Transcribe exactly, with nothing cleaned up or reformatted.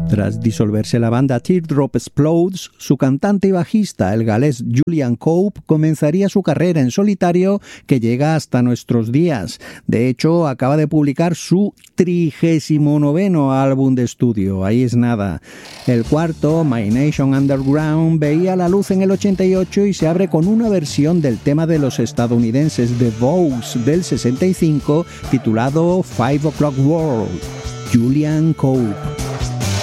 Tras disolverse la banda Teardrop Explodes, su cantante y bajista, el galés Julian Cope, comenzaría su carrera en solitario que llega hasta nuestros días. De hecho, acaba de publicar su trigésimo noveno álbum de estudio, ahí es nada. El cuarto, My Nation Underground, veía la luz en el ochenta y ocho y se abre con una versión del tema de los estadounidenses The Vogues del sesenta y cinco, titulado Five O'Clock World. Julian Cope.